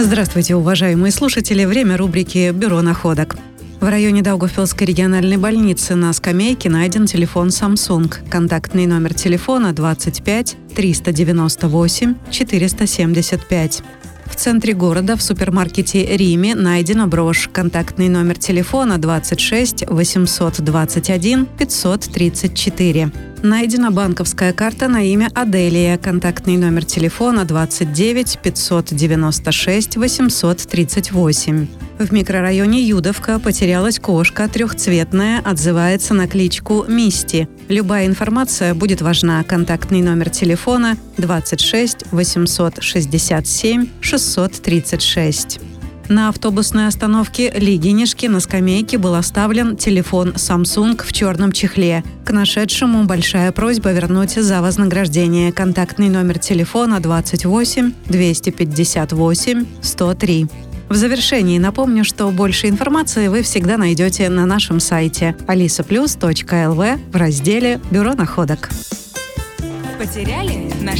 Здравствуйте, уважаемые слушатели. Время рубрики «Бюро находок». В районе Даугавпилской региональной больницы на скамейке найден телефон Samsung. Контактный номер телефона 25 398 475. В центре города в супермаркете «Риме» найдена брошь. Контактный номер телефона 26 821 534. Найдена банковская карта на имя Аделия. Контактный номер телефона 29 596 838. В микрорайоне Юдовка потерялась кошка трехцветная, отзывается на кличку Мисти. Любая информация будет важна. Контактный номер телефона 26 867 636. На автобусной остановке Лигинишки на скамейке был оставлен телефон Samsung в черном чехле. К нашедшему большая просьба вернуть за вознаграждение. Контактный номер телефона 28 258 103. В завершении напомню, что больше информации вы всегда найдете на нашем сайте alisaplus.lv в разделе «Бюро находок». Потеряли?